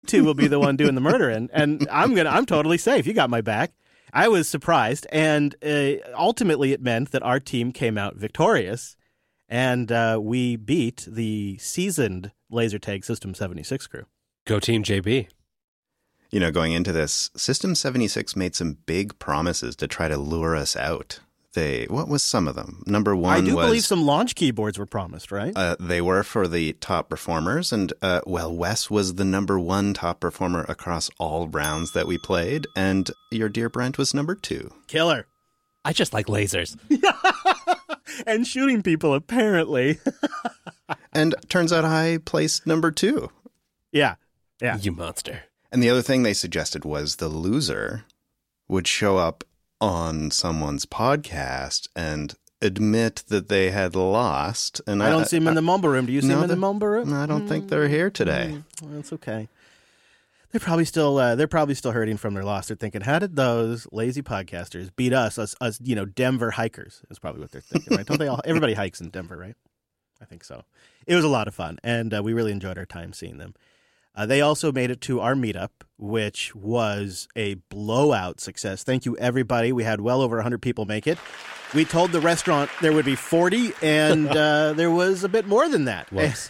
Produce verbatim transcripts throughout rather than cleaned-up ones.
two will be the one doing the murdering, and I'm gonna I'm totally safe. You got my back. I was surprised, and uh, ultimately it meant that our team came out victorious, and uh, we beat the seasoned laser tag System seventy-six crew. Go Team J B. You know, going into this, System seventy-six made some big promises to try to lure us out. They, what was some of them? Number one I do was, believe some launch keyboards were promised, right? Uh, they were for the top performers, and, uh, well, Wes was the number one top performer across all rounds that we played, and your dear Brent was number two. Killer. I just like lasers. And shooting people, apparently. And turns out I placed number two. Yeah, yeah. You monster. And the other thing they suggested was the loser would show up on someone's podcast and admit that they had lost. And I don't I, see them in the mumble room. Do you see no, them in the mumble room? I don't mm. think they're here today. Mm. Well, that's okay. They're probably still uh, they're probably still hurting from their loss. They're thinking, how did those lazy podcasters beat us, us, us you know, Denver hikers? Is probably what they're thinking, right? Don't they all? Everybody hikes in Denver, right? I think so. It was a lot of fun, and uh, we really enjoyed our time seeing them. Uh, they also made it to our meetup, which was a blowout success. Thank you, everybody. We had well over one hundred people make it. We told the restaurant there would be forty, and uh, there was a bit more than that.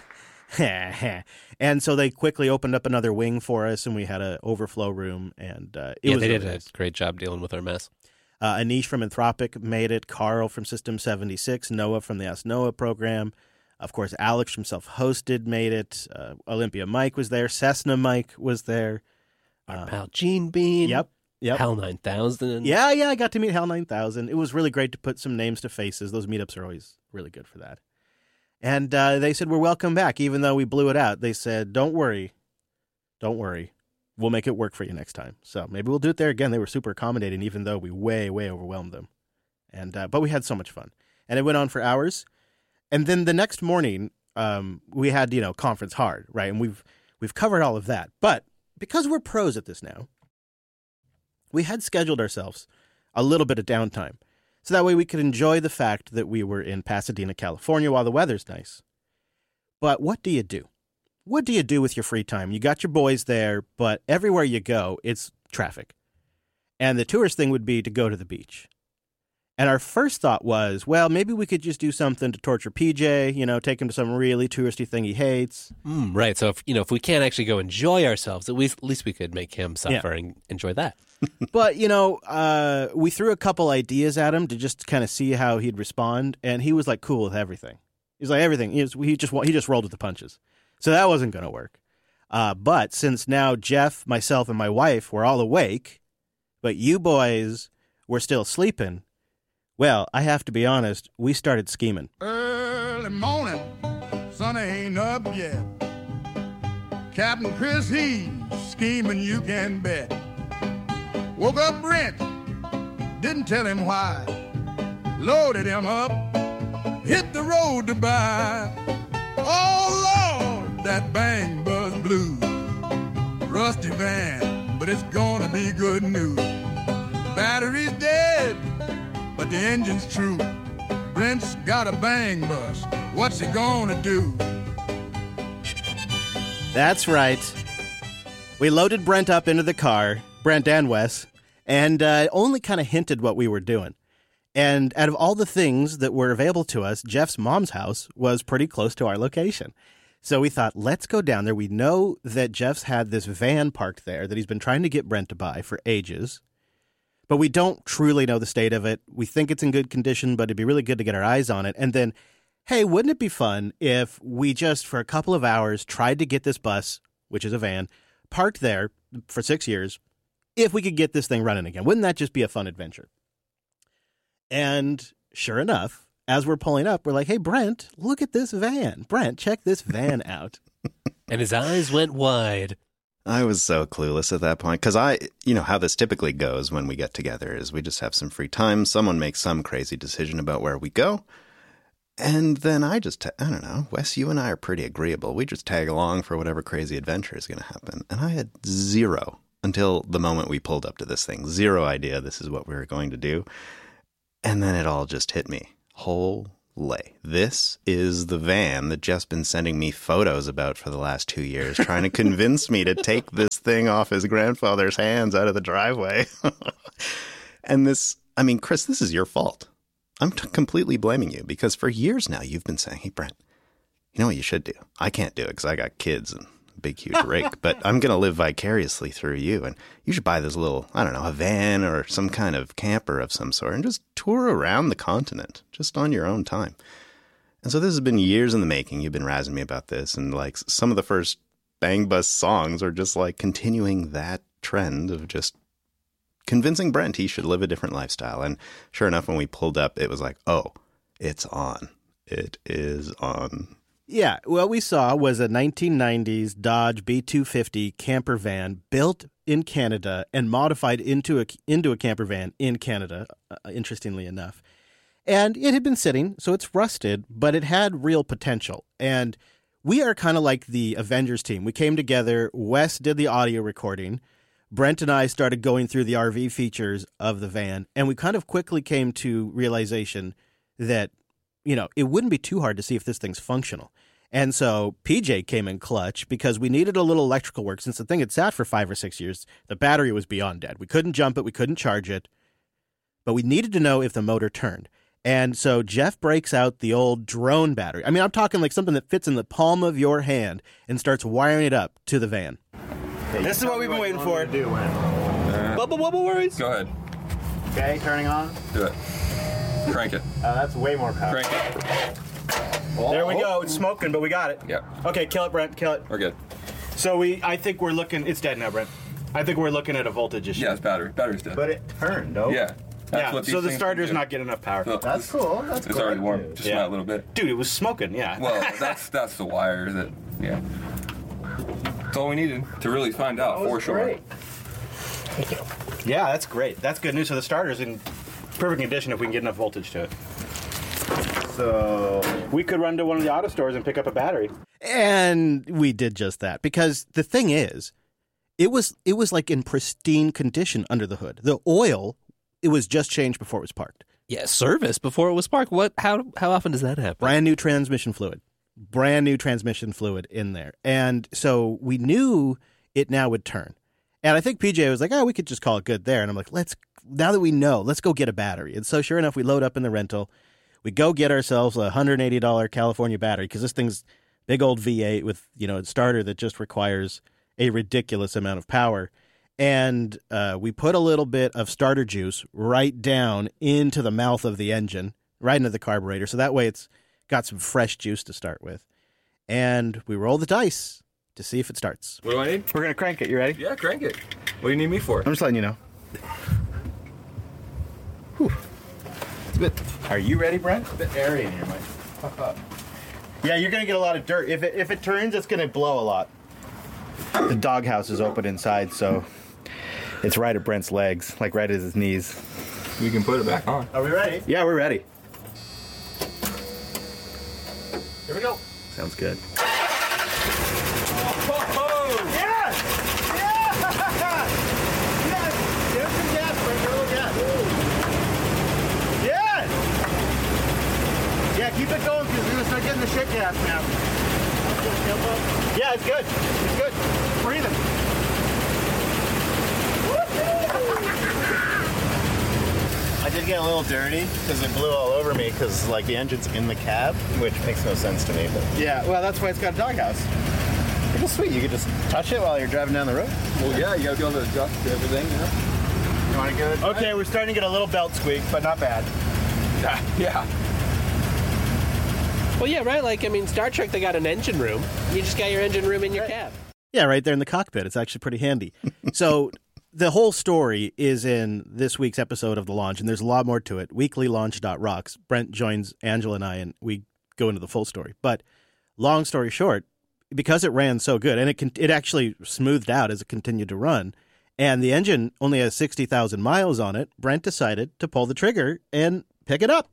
And so they quickly opened up another wing for us, and we had an overflow room. And uh, it yeah, was they really did nice. a great job dealing with our mess. Uh, Anish from Anthropic made it. Carl from System seventy-six. Noah from the Ask Noah program. Of course, Alex from Self-Hosted made it. Uh, Olympia Mike was there. Cessna Mike was there. Our uh, pal Gene Bean. Yep. Yep. Hell nine thousand. Yeah, yeah, I got to meet Hell nine thousand. It was really great to put some names to faces. Those meetups are always really good for that. And uh, they said, we're welcome back, even though we blew it out. They said, don't worry. Don't worry. We'll make it work for you next time. So maybe we'll do it there again. They were super accommodating, even though we way, way overwhelmed them. And uh, but we had so much fun. And it went on for hours. And then the next morning, um, we had, you know, conference hard, right? And we've we've covered all of that. But because we're pros at this now, we had scheduled ourselves a little bit of downtime. So that way we could enjoy the fact that we were in Pasadena, California, while the weather's nice. But what do you do? What do you do with your free time? You got your boys there, but everywhere you go, it's traffic. And the tourist thing would be to go to the beach. And our first thought was, well, maybe we could just do something to torture P J, you know, take him to some really touristy thing he hates. Mm, right. So, if, you know, if we can't actually go enjoy ourselves, at least, at least we could make him suffer yeah. and enjoy that. But, you know, uh, we threw a couple ideas at him to just kind of see how he'd respond. And he was like cool with everything. He's like everything. He, was, he just he just rolled with the punches. So that wasn't going to work. Uh, but since now Jeff, myself, and my wife were all awake, but you boys were still sleeping, well, I have to be honest, we started scheming. Early morning, sun ain't up yet. Captain Chris, he's scheming, you can bet. Woke up Brent, didn't tell him why. Loaded him up, hit the road to buy. Oh, Lord, that bang buzz blue. Rusty van, but it's gonna be good news. Battery's dead, but the engine's true. Brent's got a bang bus. What's he gonna do? That's right. We loaded Brent up into the car, Brent and Wes, and uh, only kind of hinted what we were doing. And out of all the things that were available to us, Jeff's mom's house was pretty close to our location. So we thought, let's go down there. We know that Jeff's had this van parked there that he's been trying to get Brent to buy for ages. But we don't truly know the state of it. We think it's in good condition, but it'd be really good to get our eyes on it. And then, hey, wouldn't it be fun if we just, for a couple of hours, tried to get this bus, which is a van, parked there for six years, if we could get this thing running again? Wouldn't that just be a fun adventure? And sure enough, as we're pulling up, we're like, hey, Brent, look at this van. Brent, check this van out. And his eyes went wide. I was so clueless at that point because I, you know, how this typically goes when we get together is we just have some free time. Someone makes some crazy decision about where we go. And then I just, I don't know, Wes, you and I are pretty agreeable. We just tag along for whatever crazy adventure is going to happen. And I had zero until the moment we pulled up to this thing. Zero idea this is what we were going to do. And then it all just hit me. Holy lay. This is the van that Jeff's been sending me photos about for the last two years, trying to convince me to take this thing off his grandfather's hands out of the driveway. And this, I mean, Chris, this is your fault. I'm t- completely blaming you because for years now you've been saying, hey, Brent, you know what you should do? I can't do it because I got kids and a big, huge rig, but I'm going to live vicariously through you. And you should buy this little, I don't know, a van or some kind of camper of some sort and just tour around the continent just on your own time. And so this has been years in the making. You've been razzing me about this. And like some of the first Bang Bus songs are just like continuing that trend of just convincing Brent he should live a different lifestyle. And sure enough, when we pulled up, it was like, oh, it's on. It is on. Yeah, what we saw was a nineteen nineties Dodge B two fifty camper van built in Canada and modified into a into a camper van in Canada, uh, interestingly enough. And it had been sitting, so it's rusted, but it had real potential. And we are kind of like the Avengers team. We came together, Wes did the audio recording, Brent and I started going through the R V features of the van, and we kind of quickly came to realization that, you know, it wouldn't be too hard to see if this thing's functional. And so P J came in clutch because we needed a little electrical work. Since the thing had sat for five or six years, the battery was beyond dead. We couldn't jump it. We couldn't charge it. But we needed to know if the motor turned. And so Jeff breaks out the old drone battery. I mean, I'm talking like something that fits in the palm of your hand and starts wiring it up to the van. Okay, this is what we've been waiting for. Do when? Uh, Bubble bubble worries. Go ahead. Okay, turning on. Do it. Crank it. Uh, that's way more power. Crank it. There we go. It's smoking, but we got it. Yeah. Okay, kill it, Brent. Kill it. We're good. So we, I think we're looking. It's dead now, Brent. I think we're looking at a voltage issue. Yeah, it's battery. Battery's dead. But it turned, no? Yeah. That's Yeah. what these So the things starter's do. not getting enough power. So That's cool. That's It's cool. already warm. Just Yeah. not a little bit. Dude, it was smoking. Yeah. Well, that's that's the wire that. Yeah. That's all we needed to really find out That for was sure. great. Yeah, that's great. That's good news. So the starter's in perfect condition if we can get enough voltage to it. So We could run to one of the auto stores and pick up a battery. And we did just that because the thing is, it was it was like in pristine condition under the hood. The oil, it was just changed before it was parked. Yeah, service before it was sparked. What? How? How often does that happen? Brand new transmission fluid. Brand new transmission fluid in there. And so we knew it now would turn. And I think P J was like, oh, we could just call it good there. And I'm like, let's, now that we know, let's go get a battery. And so sure enough, we load up in the rental. We go get ourselves a one hundred eighty dollars California battery because this thing's big old V eight with, you know, a starter that just requires a ridiculous amount of power. And uh, we put a little bit of starter juice right down into the mouth of the engine, right into the carburetor. So that way it's got some fresh juice to start with. And we roll the dice to see if it starts. What do I need? We're going to crank it. You ready? Yeah, crank it. What do you need me for? I'm just letting you know. Whew. It's good. Are you ready, Brent? a bit airy in here, Mike. Puff up. Yeah, you're going to get a lot of dirt. If it, if it turns, it's going to blow a lot. The doghouse is open inside, so it's right at Brent's legs, like right at his knees. We can put it back on. Are we ready? Yeah, we're ready. Here we go. Sounds good. Yes! Yes! Yes! Give it some gas, Brent. Give it a little gas. Yes! Yeah, keep it going because we're going to start getting the shit gas now. Yeah, it's good. It's good. Breathing. I did get a little dirty because it blew all over me because like the engine's in the cab, which makes no sense to me. But Yeah, well, that's why it's got a doghouse. it's just sweet. You could just touch it while you're driving down the road. Well, yeah, you gotta be able to adjust everything, you know? You want to give it? Okay, we're starting to get a little belt squeak, but not bad. Yeah. Well, yeah, right. Like, I mean, Star Trek, they got an engine room. You just got your engine room in your cab. Yeah, right there in the cockpit. It's actually pretty handy. So the whole story is in this week's episode of The Launch, and there's a lot more to it. weekly launch dot rocks. Brent joins Angela and I, and we go into the full story. But long story short, because it ran so good, and it con- it actually smoothed out as it continued to run, and the engine only has sixty thousand miles on it, Brent decided to pull the trigger and pick it up.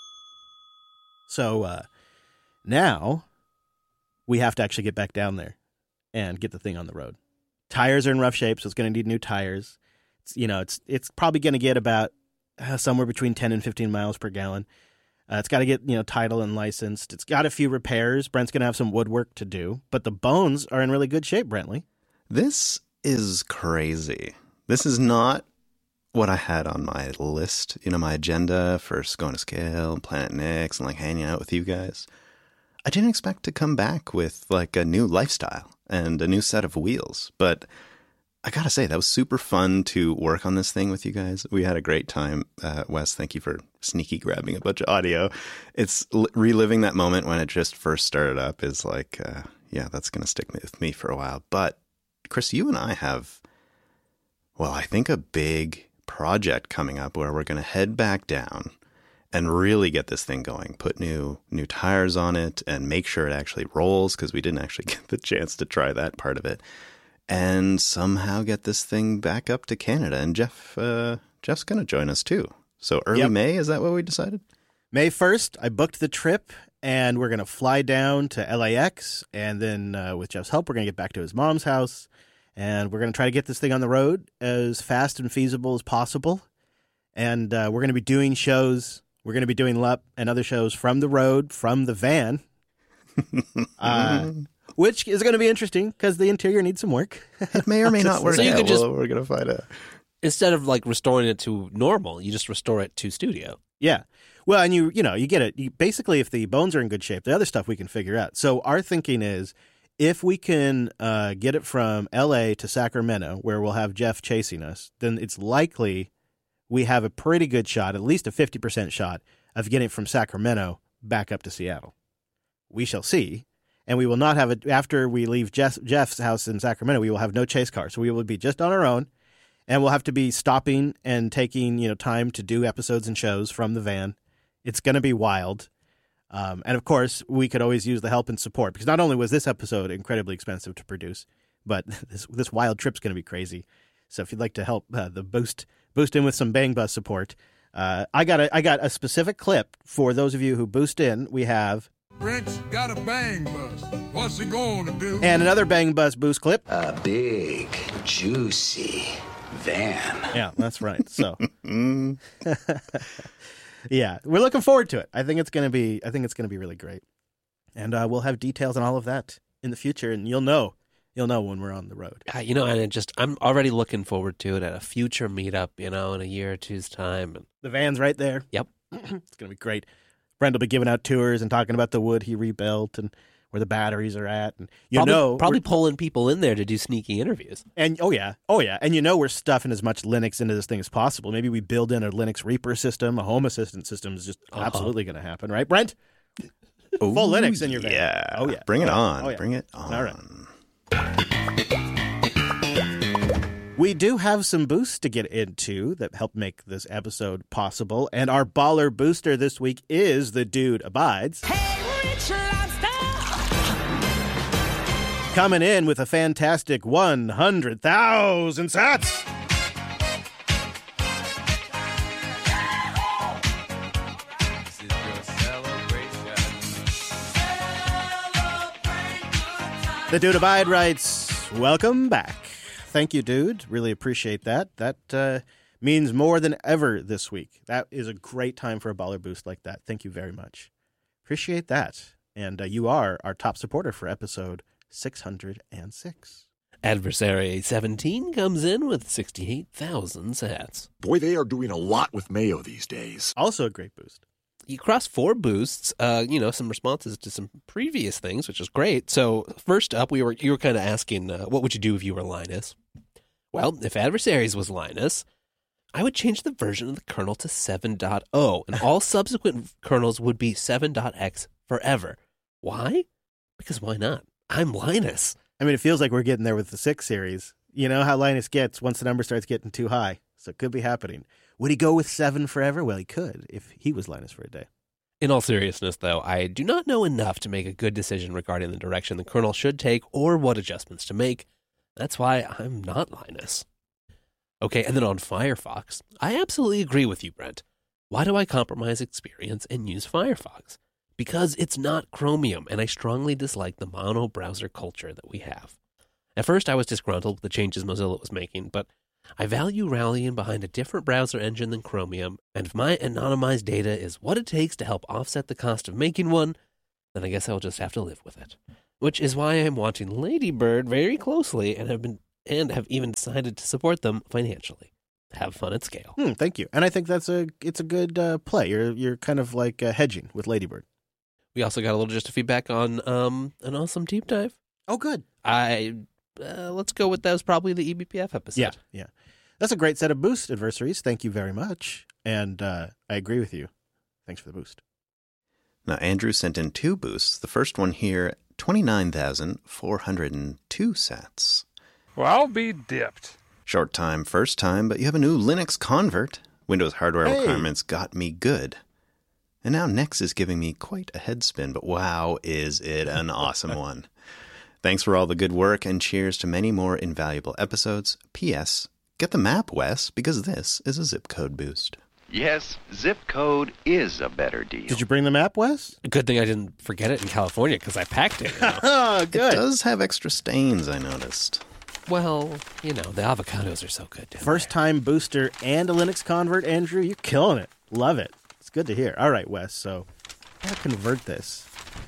So uh, now we have to actually get back down there and get the thing on the road. Tires are in rough shape, so it's going to need new tires. It's, you know, it's it's probably going to get about uh, somewhere between ten and fifteen miles per gallon. Uh, it's got to get, you know, title and licensed. It's got a few repairs. Brent's going to have some woodwork to do, but the bones are in really good shape, Brentley. This is crazy. This is not what I had on my list, you know, my agenda for Going to Scale and Planet Nix and like hanging out with you guys. I didn't expect to come back with like a new lifestyle and a new set of wheels, but I gotta say, that was super fun to work on this thing with you guys. We had a great time. Uh, Wes, thank you for sneaky grabbing a bunch of audio. It's l- reliving that moment when it just first started up is like, uh, yeah, that's going to stick with me for a while. But Chris, you and I have, well, I think a big project coming up where we're going to head back down and really get this thing going, put new new tires on it and make sure it actually rolls, because we didn't actually get the chance to try that part of it. And somehow get this thing back up to Canada. And Jeff, uh, Jeff's going to join us too. So early Yep. May, is that what we decided? May first, I booked the trip, and we're going to fly down to L A X, and then uh, with Jeff's help, we're going to get back to his mom's house, and we're going to try to get this thing on the road as fast and feasible as possible. And uh, we're going to be doing shows. We're going to be doing L U P and other shows from the road, from the van. uh Which is going to be interesting because the interior needs some work. It may or may not work So you out. could just- Well, we're going to find out. Instead of like restoring it to normal, you just restore it to studio. Yeah. Well, and you you know, you get it. You, basically, if the bones are in good shape, the other stuff we can figure out. So our thinking is if we can uh, get it from L A to Sacramento, where we'll have Jeff chasing us, then it's likely we have a pretty good shot, at least a fifty percent shot, of getting it from Sacramento back up to Seattle. We shall see. And we will not have it after we leave Jeff, Jeff's house in Sacramento. We will have no chase car, so we will be just on our own, and we'll have to be stopping and taking, you know, time to do episodes and shows from the van. It's going to be wild, um, and of course, we could always use the help and support, because not only was this episode incredibly expensive to produce, but this this wild trip's going to be crazy. So if you'd like to help uh, the boost boost in with some Bang Bus support, uh, I got a I got a specific clip for those of you who boost in. We have. Brent's got a bang bus. What's he going to do? And another Bang Bus boost clip. A big, juicy van. Yeah, that's right. So, yeah, we're looking forward to it. I think it's gonna be. I think it's gonna be really great, and uh, we'll have details on all of that in the future, and you'll know. You'll know when we're on the road. Uh, you know, and it just I'm already looking forward to it at a future meetup. You know, in a year or two's time. And The van's right there. Yep, It's gonna be great. Brent will be giving out tours and talking about the wood he rebuilt and where the batteries are at, and you probably, know, probably we're- pulling people in there to do sneaky interviews. and oh yeah, oh yeah, and you know we're stuffing as much Linux into this thing as possible. Maybe we build in a Linux Reaper system, a Home Assistant system is just Uh-huh. absolutely going to happen, right, Brent? Ooh, Full Linux in your van. Yeah. Oh yeah, Bring it Oh, yeah. on. Oh, yeah. Bring it on. All right. We do have some boosts to get into that help make this episode possible, and our baller booster this week is The Dude Abides. Coming in with a fantastic one hundred thousand sats. The Dude Abide writes, welcome back. Thank you, dude. Really appreciate that. That uh, means more than ever this week. That is a great time for a baller boost like that. Thank you very much. Appreciate that. And uh, you are our top supporter for episode six hundred six. Adversary seventeen comes in with sixty-eight thousand sats. Boy, they are doing a lot with Mayo these days. Also a great boost. You cross four boosts, uh, you know, some responses to some previous things, which is great. So first up, we were you were kind of asking, uh, what would you do if you were Linus? Well, if Adversaries was Linus, I would change the version of the kernel to seven point oh, and all subsequent kernels would be seven point x forever. Why? Because why not? I'm Linus. I mean, it feels like we're getting there with the six series. You know how Linus gets once the number starts getting too high. So it could be happening. Would he go with seven forever? Well, he could if he was Linus for a day. In all seriousness, though, I do not know enough to make a good decision regarding the direction the kernel should take or what adjustments to make. That's why I'm not Linus. Okay, and then on Firefox, I absolutely agree with you, Brent. Why do I compromise experience and use Firefox? Because it's not Chromium, and I strongly dislike the mono browser culture that we have. At first, I was disgruntled with the changes Mozilla was making, but I value rallying behind a different browser engine than Chromium, and if my anonymized data is what it takes to help offset the cost of making one, then I guess I'll just have to live with it. Which is why I'm watching Ladybird very closely and have been and have even decided to support them financially. Have fun at scale. Hmm, thank you. And I think that's a it's a good uh, play. You're you're kind of like uh, hedging with Ladybird. We also got a little just of feedback on um, an awesome deep dive. Oh, good. I uh, let's go with that was probably the E B P F episode. Yeah, yeah. That's a great set of boost adversaries. Thank you very much. And uh, I agree with you. Thanks for the boost. Now, Andrew sent in two boosts. The first one here, twenty-nine thousand four hundred two sats. Well, I'll be dipped. Short time, first time, but you have a new Linux convert. Windows hardware Hey. requirements got me good. And now Nex is giving me quite a head spin, but wow, is it an awesome one. Thanks for all the good work, and cheers to many more invaluable episodes. P S. Get the map, Wes, because this is a zip code boost. Yes, zip code is a better deal. Did you bring the map, Wes? Good thing I didn't forget it in California because I packed it. You know? Oh, good. It does have extra stains, I noticed. Well, you know, the avocados are so good. First time booster and a Linux convert, Andrew. You're killing it. Love it. It's good to hear. All right, Wes. So I'll convert this.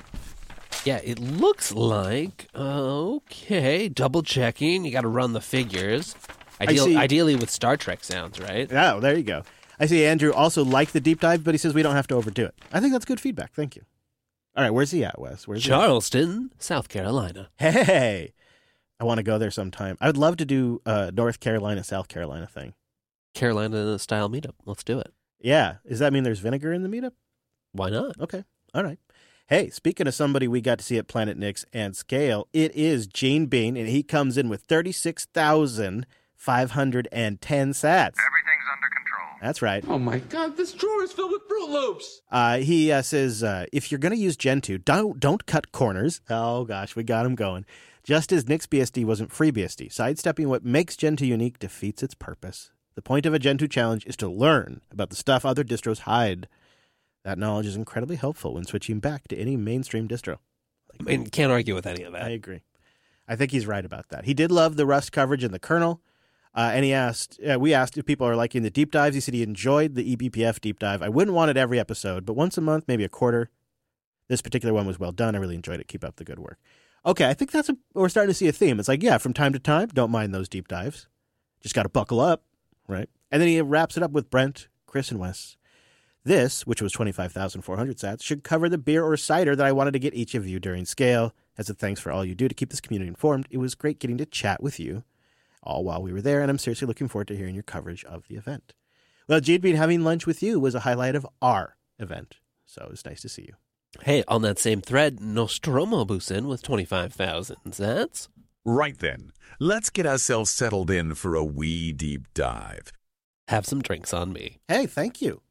Yeah, it looks like, uh, okay, double checking. You got to run the figures. Ideal, see- ideally with Star Trek sounds, right? Oh, there you go. I see Andrew also liked the deep dive, but he says we don't have to overdo it. I think that's good feedback. Thank you. All right, where's he at, Wes? Where's Charleston, South Carolina. he at? Hey, I want to go there sometime. I would love to do a North Carolina, South Carolina thing. Carolina style meetup. Let's do it. Yeah. Does that mean there's vinegar in the meetup? Why not? Okay. All right. Hey, speaking of somebody we got to see at Planet Nix and Scale, it is Gene Bean, and he comes in with thirty-six thousand five hundred ten sats. Everything's under control. That's right. Oh my god, this drawer is filled with Fruit Loops! Uh, he uh, says, uh, if you're going to use Gentoo, don't, don't cut corners. Oh, gosh, we got him going. Just as NixBSD wasn't FreeBSD, sidestepping what makes Gentoo unique defeats its purpose. The point of a Gentoo challenge is to learn about the stuff other distros hide. That knowledge is incredibly helpful when switching back to any mainstream distro. I mean, can't argue with any of that. I agree. I think he's right about that. He did love the Rust coverage in the kernel, uh, and he asked, uh, we asked if people are liking the deep dives. He said he enjoyed the E B P F deep dive. I wouldn't want it every episode, but once a month, maybe a quarter. This particular one was well done. I really enjoyed it. Keep up the good work. Okay, I think that's a, we're starting to see a theme. It's like, yeah, from time to time, don't mind those deep dives. Just got to buckle up, right? And then he wraps it up with Brent, Chris, and Wes. This, which was twenty-five thousand four hundred sats, should cover the beer or cider that I wanted to get each of you during Scale. As a thanks for all you do to keep this community informed, it was great getting to chat with you all while we were there, and I'm seriously looking forward to hearing your coverage of the event. Well, Gene Bean, having lunch with you was a highlight of our event, so it was nice to see you. Hey, on that same thread, Nostromo boosts in with twenty-five thousand sats. Right then, let's get ourselves settled in for a wee deep dive. Have some drinks on me. Hey, thank you.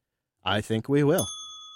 I think we will.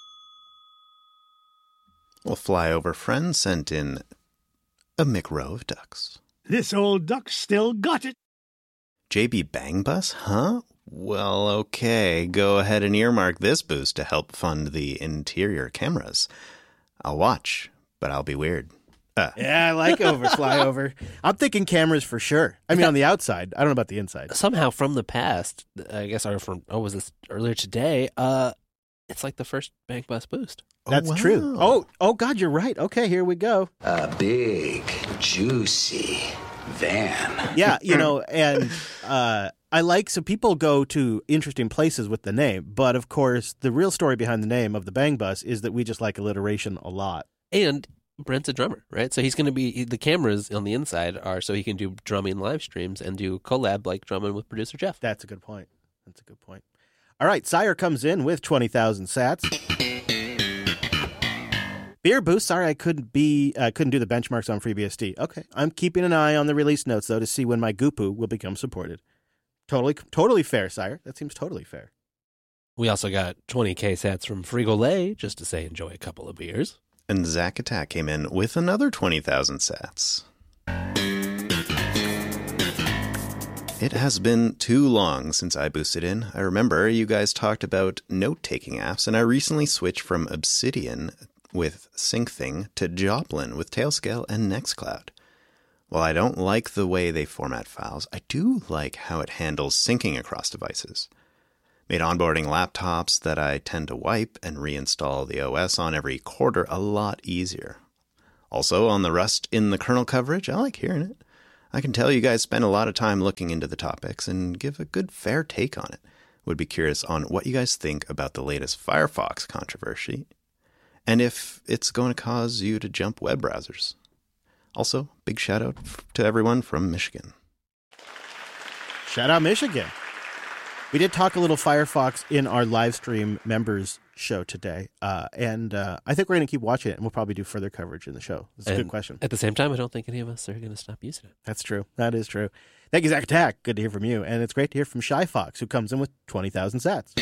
Well, Flyover Friend sent in a McRow of ducks. This old duck still got it. J B Bang Bus, huh? Well, okay. Go ahead and earmark this boost to help fund the interior cameras. I'll watch, but I'll be weird. Uh. Yeah, I like over flyover. I'm thinking cameras for sure. I mean, on the outside. I don't know about the inside. Somehow from the past, I guess, or from, oh, was this earlier today? Uh, it's like the first Bank Bus boost. That's oh, wow. true. Oh, oh, God, you're right. Okay, here we go. A big, juicy van. Yeah, you know, and uh, I like, so people go to interesting places with the name, but of course, the real story behind the name of the Bang Bus is that we just like alliteration a lot. And Brent's a drummer, right? So he's going to be, the cameras on the inside are so he can do drumming live streams and do collab like drumming with producer Jeff. That's a good point. That's a good point. All right, Sire comes in with twenty thousand sats. Beer boost. Sorry, I couldn't be. I uh, couldn't do the benchmarks on FreeBSD. Okay, I'm keeping an eye on the release notes though to see when my Goopoo will become supported. Totally, totally fair, Sire. That seems totally fair. We also got twenty K sats from Frigolay just to say enjoy a couple of beers. And Zack Attack came in with another twenty thousand sats. It has been too long since I boosted in. I remember you guys talked about note-taking apps, and I recently switched from Obsidian with SyncThing to Joplin with Tailscale and Nextcloud. While I don't like the way they format files, I do like how it handles syncing across devices. Made onboarding laptops that I tend to wipe and reinstall the O S on every quarter a lot easier. Also, on the Rust in the kernel coverage, I like hearing it. I can tell you guys spend a lot of time looking into the topics and give a good fair take on it. Would be curious on what you guys think about the latest Firefox controversy and if it's going to cause you to jump web browsers. Also, big shout out to everyone from Michigan. Shout out Michigan. We did talk a little Firefox in our live stream members show today, uh, and uh, I think we're going to keep watching it, and we'll probably do further coverage in the show. That's a And good question. At the same time, I don't think any of us are going to stop using it. That's true. That is true. Thank you, Zach Attack. Good to hear from you. And it's great to hear from Shy Fox, who comes in with twenty thousand sats.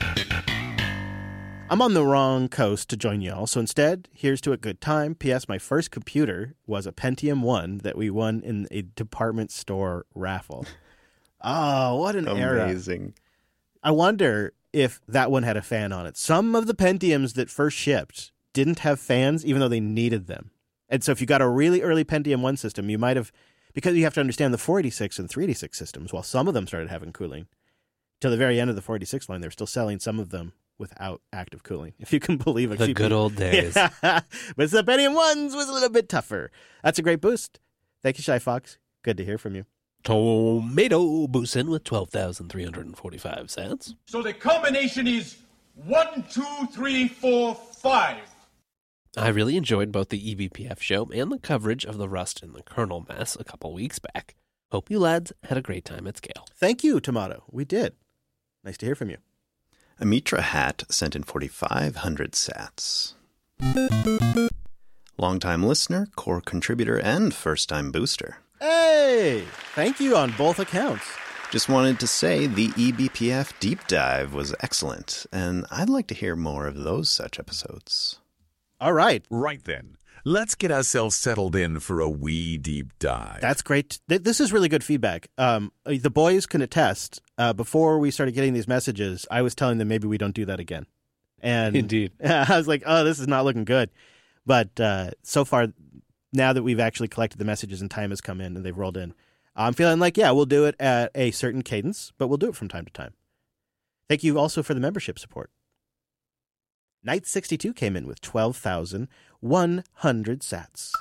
I'm on the wrong coast to join y'all, so instead, here's to a good time. P S. My first computer was a Pentium one that we won in a department store raffle. Oh, what an era. Amazing. I wonder if that one had a fan on it. Some of the Pentiums that first shipped didn't have fans, even though they needed them. And so if you got a really early Pentium one system, you might have, because you have to understand the four eighty-six and three eighty-six systems, while some of them started having cooling, till the very end of the four eighty-six line, they're still selling some of them without active cooling, if you can believe it. The good old days. Yeah. But the Pentium ones was a little bit tougher. That's a great boost. Thank you, Shy Fox. Good to hear from you. Tomato boosting with twelve thousand three hundred forty-five sats. So the combination is one, two, three, four, five. I really enjoyed both the E B P F show and the coverage of the Rust in the kernel mess a couple weeks back. Hope you lads had a great time at scale. Thank you, Tomato. We did. Nice to hear from you. Amitra Hat sent in forty-five hundred sats. Longtime listener, core contributor, and first-time booster. Hey! Thank you on both accounts. Just wanted to say the E B P F deep dive was excellent, and I'd like to hear more of those such episodes. All right. Right then. Let's get ourselves settled in for a wee deep dive. That's great. This is really good feedback. Um, the boys can attest. Uh, before we started getting these messages, I was telling them maybe we don't do that again. And Indeed. I was like, oh, this is not looking good. But uh, so far, now that we've actually collected the messages and time has come in and they've rolled in, I'm feeling like, yeah, we'll do it at a certain cadence, but we'll do it from time to time. Thank you also for the membership support. Knight sixty-two came in with twelve thousand one hundred sats.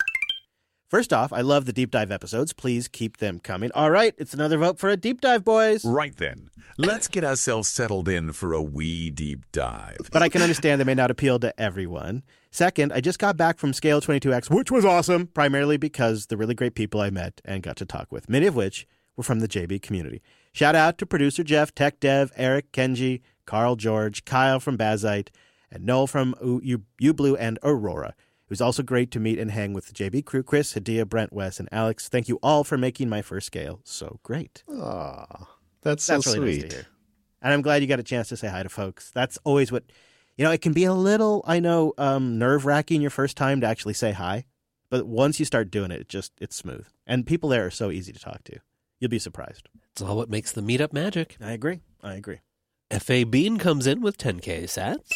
First off, I love the deep dive episodes. Please keep them coming. All right, it's another vote for a deep dive, boys. Right then. Let's get ourselves settled in for a wee deep dive. But I can understand they may not appeal to everyone. Second, I just got back from Scale twenty-two X, which was awesome, primarily because the really great people I met and got to talk with, many of which were from the J B community. Shout out to producer Jeff, Tech Dev, Eric, Kenji, Carl George, Kyle from Bazite, and Noel from U- Ublue and Aurora. It was also great to meet and hang with the J B crew, Chris, Hadia, Brent, Wes, and Alex. Thank you all for making my first Scale so great. Aw, that's so That's really sweet. nice to hear. And I'm glad you got a chance to say hi to folks. That's always what, you know, it can be a little, I know, um, nerve-wracking your first time to actually say hi. But once you start doing it, it just, it's smooth. And people there are so easy to talk to. You'll be surprised. It's all what makes the meetup magic. I agree. I agree. F A Bean comes in with ten K sats.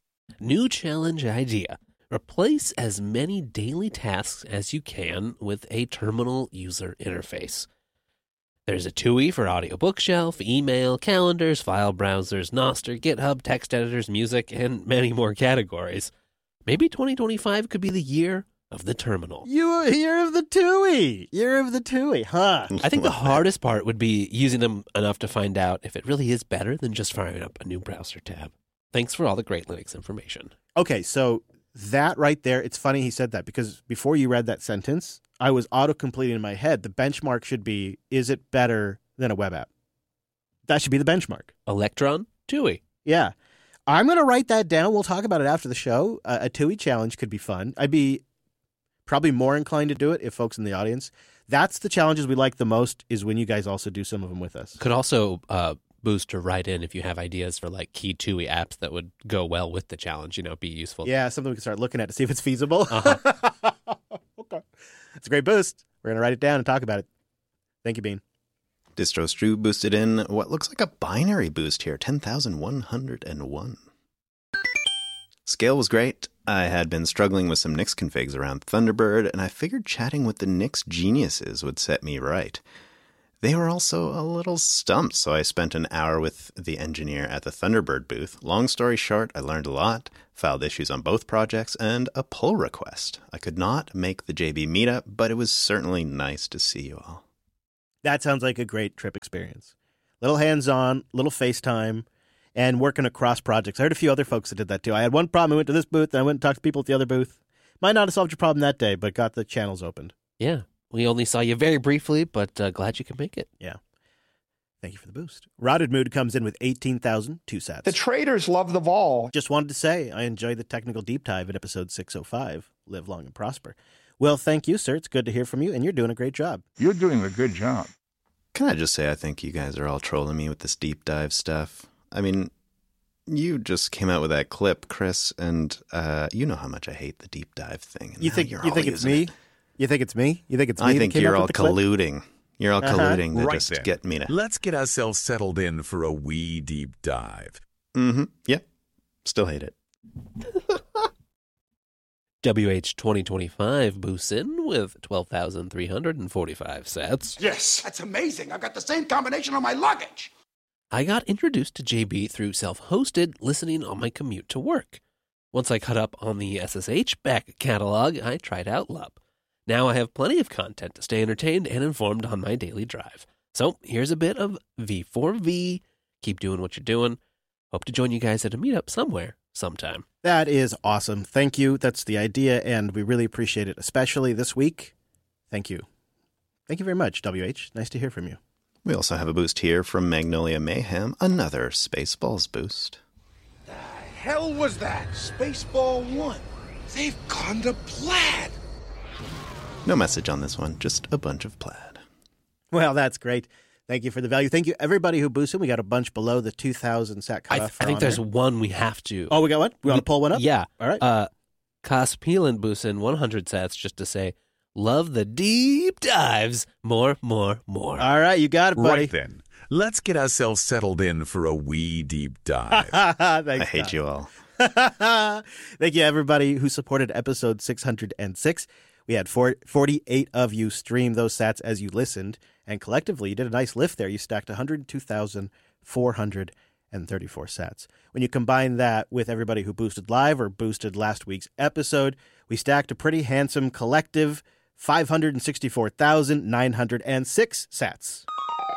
New challenge idea. Replace as many daily tasks as you can with a terminal user interface. There's a T U I for audio bookshelf, email, calendars, file browsers, Nostr, GitHub, text editors, music, and many more categories. Maybe twenty twenty-five could be the year of the terminal. You year of the T U I. Year of the T U I, huh? I think the hardest part would be using them enough to find out if it really is better than just firing up a new browser tab. Thanks for all the great Linux information. Okay, so that right there, it's funny he said that because before you read that sentence, I was auto-completing in my head. The benchmark should be, is it better than a web app? That should be the benchmark. Electron, T U I. Yeah. I'm going to write that down. We'll talk about it after the show. Uh, a T U I challenge could be fun. I'd be probably more inclined to do it if folks in the audience. That's the challenges we like the most is when you guys also do some of them with us. Could also uh, boost or write in if you have ideas for like key T U I apps that would go well with the challenge, you know, be useful. Yeah, something we can start looking at to see if it's feasible. Uh-huh. Okay. It's a great boost. We're going to write it down and talk about it. Thank you, Bean. Distro Strew boosted in what looks like a binary boost here, ten thousand one hundred one. Scale was great. I had been struggling with some Nix configs around Thunderbird, and I figured chatting with the Nix geniuses would set me right. They were also a little stumped, so I spent an hour with the engineer at the Thunderbird booth. Long story short, I learned a lot, filed issues on both projects, and a pull request. I could not make the J B meetup, but it was certainly nice to see you all. That sounds like a great trip experience. Little hands-on, little FaceTime, and working across projects. I heard a few other folks that did that too. I had one problem. I went to this booth, and I went and talked to people at the other booth. Might not have solved your problem that day, but got the channels opened. Yeah. We only saw you very briefly, but uh, glad you could make it. Yeah. Thank you for the boost. Rotted Mood comes in with eighteen thousand two sats. The traders love the vol. Just wanted to say I enjoyed the technical deep dive in episode six oh five. Live long and prosper. Well, thank you, sir. It's good to hear from you, and you're doing a great job. You're doing a good job. Can I just say I think you guys are all trolling me with this deep dive stuff? I mean, you just came out with that clip, Chris, and uh, you know how much I hate the deep dive thing. And you think you think it's me? It. You think it's me? You think it's me? I think you're all colluding. You're all uh-huh. colluding to right just then. get me to. Let's get ourselves settled in for a wee deep dive. Mm-hmm. Yeah. Still hate it. W H twenty twenty-five boosts in with twelve thousand three hundred forty-five sats. Yes, that's amazing. I've got the same combination on my luggage. I got introduced to J B through self-hosted listening on my commute to work. Once I caught up on the S S H back catalog, I tried out L U P. Now I have plenty of content to stay entertained and informed on my daily drive. So here's a bit of V four V. Keep doing what you're doing. Hope to join you guys at a meetup somewhere, sometime. That is awesome. Thank you. That's the idea, and we really appreciate it, especially this week. Thank you. Thank you very much, W H. Nice to hear from you. We also have a boost here from Magnolia Mayhem, another Spaceballs boost. The hell was that? Spaceball one. They've gone to plaid. No message on this one, just a bunch of plaid. Well, that's great. Thank you for the value. Thank you, everybody who boosted. We got a bunch below the two thousand sat cutoff. I, th- I think there's there. one we have to. Oh, we got one? We want to pull one up? Yeah. All right. Uh, Cospelin boosts in one hundred sats just to say, love the deep dives. More, more, more. All right, you got it, buddy. Right then. Let's get ourselves settled in for a wee deep dive. Thanks, I hate God. you all. Thank you, everybody who supported episode six hundred six. We had four, forty-eight of you stream those sats as you listened, and collectively you did a nice lift there. You stacked one hundred two thousand four hundred thirty-four sats. When you combine that with everybody who boosted live or boosted last week's episode, we stacked a pretty handsome collective five hundred sixty-four thousand nine hundred six sats.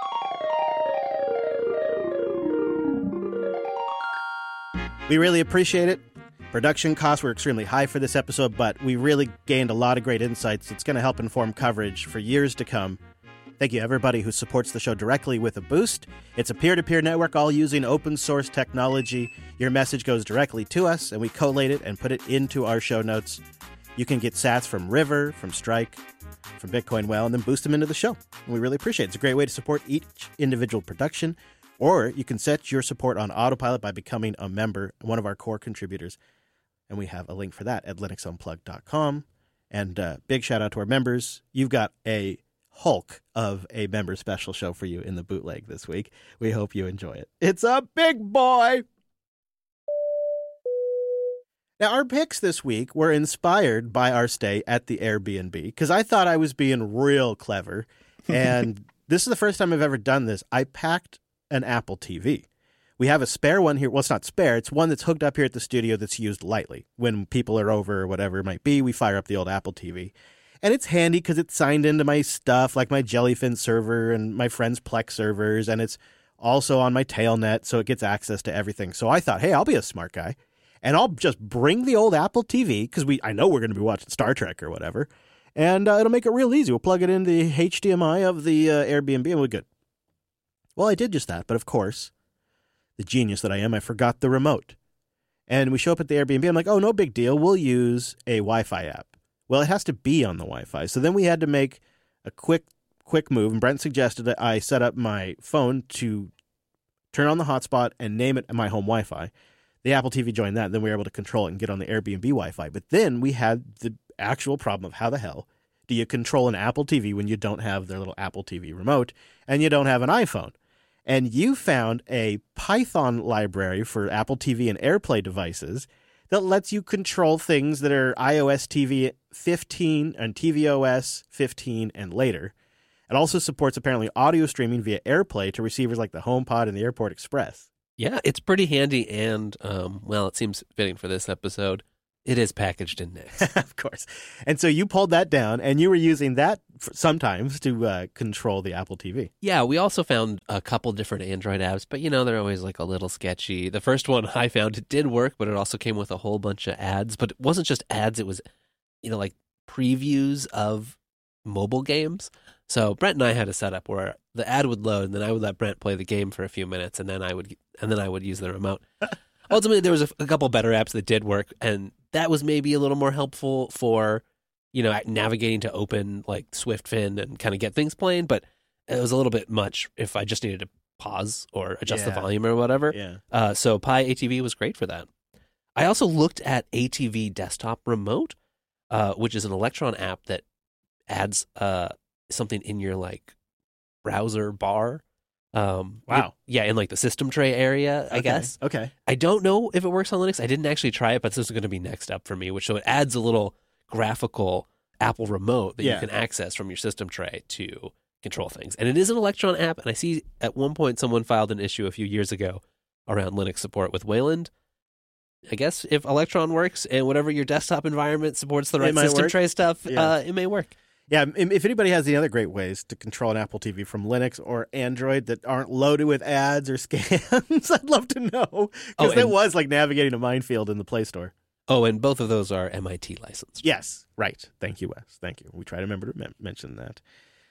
We really appreciate it. Production costs were extremely high for this episode, but we really gained a lot of great insights that's going to help inform coverage for years to come. Thank you, everybody who supports the show directly with a boost. It's a peer-to-peer network, all using open-source technology. Your message goes directly to us, and we collate it and put it into our show notes. You can get sats from River, from Strike, from Bitcoin Well, and then boost them into the show. And we really appreciate it. It's a great way to support each individual production. Or you can set your support on autopilot by becoming a member, one of our core contributors. And we have a link for that at linux unplugged dot com. And uh, big shout out to our members. You've got a hulk of a member special show for you in the bootleg this week. We hope you enjoy it. It's a big boy! Now, our picks this week were inspired by our stay at the Airbnb, because I thought I was being real clever. And this is the first time I've ever done this. I packed an Apple T V. We have a spare one here. Well, it's not spare. It's one that's hooked up here at the studio that's used lightly. When people are over or whatever it might be, we fire up the old Apple T V. And it's handy because it's signed into my stuff, like my Jellyfin server and my friend's Plex servers. And it's also on my Tailnet, so it gets access to everything. So I thought, hey, I'll be a smart guy. And I'll just bring the old Apple T V, because we I know we're going to be watching Star Trek or whatever. And uh, it'll make it real easy. We'll plug it in the H D M I of the uh, Airbnb and we're good. Well, I did just that. But of course, the genius that I am, I forgot the remote. And we show up at the Airbnb. I'm like, oh, no big deal. We'll use a Wi-Fi app. Well, it has to be on the Wi-Fi. So then we had to make a quick, quick move. And Brent suggested that I set up my phone to turn on the hotspot and name it my home Wi-Fi. The Apple T V joined that. And then we were able to control it and get on the Airbnb Wi-Fi. But then we had the actual problem of how the hell do you control an Apple T V when you don't have their little Apple T V remote and you don't have an iPhone? And you found a Python library for Apple T V and AirPlay devices that lets you control things that are iOS T V fifteen and tvOS fifteen and later. It also supports apparently audio streaming via AirPlay to receivers like the HomePod and the Airport Express. Yeah, it's pretty handy, and, um, well, it seems fitting for this episode. It is packaged in Nix. Of course. And so you pulled that down, and you were using that f- sometimes to uh, control the Apple T V. Yeah, we also found a couple different Android apps, but, you know, they're always like a little sketchy. The first one I found, it did work, but it also came with a whole bunch of ads. But it wasn't just ads, it was, you know, like previews of mobile games. So Brent and I had a setup where the ad would load, and then I would let Brent play the game for a few minutes, and then I would and then I would use the remote. Ultimately, there was a, a couple better apps that did work, and that was maybe a little more helpful for, you know, navigating to open like SwiftFin and kind of get things playing. But it was a little bit much if I just needed to pause or adjust Yeah. the volume or whatever. Yeah. Uh, so Pi A T V was great for that. I also looked at A T V Desktop Remote, uh, which is an Electron app that adds uh, something in your like browser bar. Um, Wow. it- yeah, in like the system tray area, I Okay. guess. Okay. I don't know if it works on Linux. I didn't actually try it, but this is going to be next up for me, which so it adds a little graphical Apple remote that Yeah. you can access from your system tray to control things. And it is an Electron app, and I see at one point someone filed an issue a few years ago around Linux support with Wayland. I guess if Electron works and whatever your desktop environment supports the It right might system work. tray stuff, Yeah. uh, it may work. Yeah, im- if anybody has any other great ways to control an Apple T V from Linux or Android that aren't loaded with ads or scams, I'd love to know. Oh, Because and- it was like navigating a minefield in the Play Store. Oh, and both of those are M I T licensed. Yes, right. Thank you, Wes. Thank you. We try to remember to men- mention that.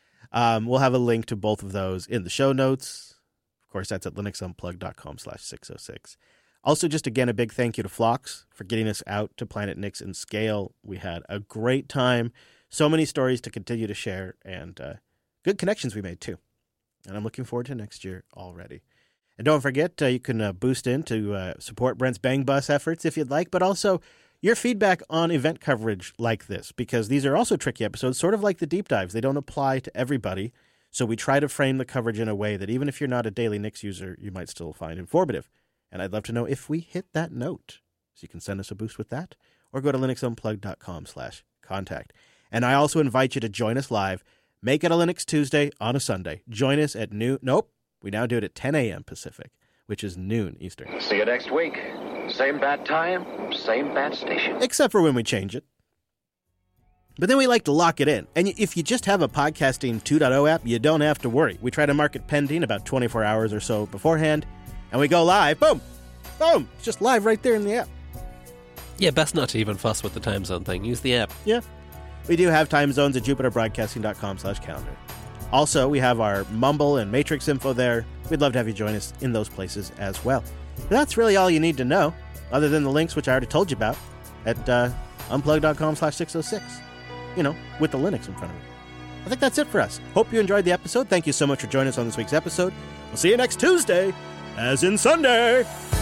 Um, we'll have a link to both of those in the show notes. Of course, that's at linuxunplug.com slash 606. Also, just again, a big thank you to Phlox for getting us out to Planet Nix in scale. We had a great time. So many stories to continue to share, and uh, good connections we made, too. And I'm looking forward to next year already. And don't forget, uh, you can uh, boost in to uh, support Brent's Bang Bus efforts if you'd like, but also your feedback on event coverage like this, because these are also tricky episodes, sort of like the deep dives. They don't apply to everybody, so we try to frame the coverage in a way that even if you're not a daily Nix user, you might still find informative. And I'd love to know if we hit that note. So you can send us a boost with that, or go to linuxunplug.com slash contact. And I also invite you to join us live. Make it a Linux Tuesday on a Sunday. Join us at noon. Nope. We now do it at ten a.m. Pacific, which is noon Eastern. See you next week. Same bat time, same bat station. Except for when we change it. But then we like to lock it in. And if you just have a Podcasting two point oh app, you don't have to worry. We try to mark it pending about twenty-four hours or so beforehand, and we go live. Boom! Boom! It's just live right there in the app. Yeah, best not to even fuss with the time zone thing. Use the app. Yeah. We do have time zones at jupiterbroadcasting.com slash calendar. Also, we have our Mumble and Matrix info there. We'd love to have you join us in those places as well. But that's really all you need to know, other than the links, which I already told you about, at uh, unplug.com slash 606. You know, with the Linux in front of it. I think that's it for us. Hope you enjoyed the episode. Thank you so much for joining us on this week's episode. We'll see you next Tuesday, as in Sunday.